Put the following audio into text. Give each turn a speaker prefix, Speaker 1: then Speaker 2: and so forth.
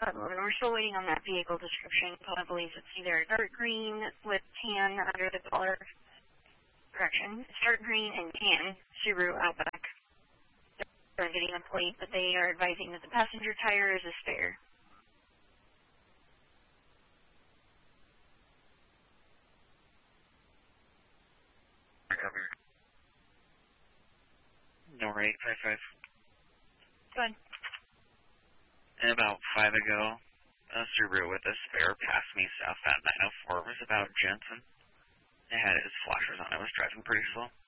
Speaker 1: And we're still waiting on that vehicle description. Paula believes it's either dark green with tan under the color. Correction, it's dark green and tan Subaru Outback. They're getting a plate, but they are advising that the passenger tire is a spare.
Speaker 2: Recover. Number 855.
Speaker 1: Go ahead.
Speaker 2: And about 5 ago, a Subaru with a spare passed me south at 904. It was about Jensen. It had its flashers on. It was driving pretty slow.